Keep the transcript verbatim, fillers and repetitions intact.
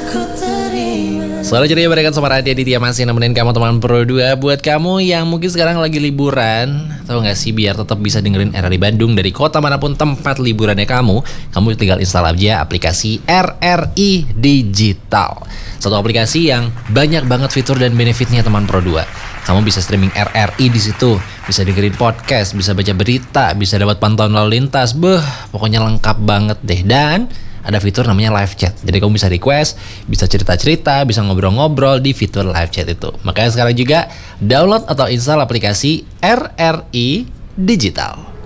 Selalu ceria barengan sama Raditya Ditya masih nemenin kamu teman Pro dua. Buat kamu yang mungkin sekarang lagi liburan, tahu gak sih, biar tetap bisa dengerin R R I Bandung dari kota manapun tempat liburannya kamu, kamu tinggal install aja aplikasi R R I Digital. Satu aplikasi yang banyak banget fitur dan benefitnya teman Pro dua. Kamu bisa streaming R R I di situ, bisa dengerin podcast, bisa baca berita, bisa dapat pantauan lalu lintas. Beuh, pokoknya lengkap banget deh. Dan ada fitur namanya live chat. Jadi kamu bisa request, bisa cerita-cerita, bisa ngobrol-ngobrol di fitur live chat itu. Makanya sekarang juga download atau install aplikasi R R I Digital.